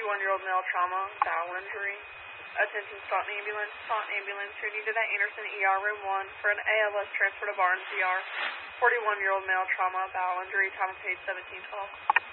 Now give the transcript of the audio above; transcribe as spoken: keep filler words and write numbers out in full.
forty-one-year-old male trauma, bowel injury. Attention Staunton Ambulance. Staunton Ambulance, you're needed at Anderson E R Room one for an A L S transfer to Barnes E R. forty-one-year-old male trauma, bowel injury, time of page seventeen twelve.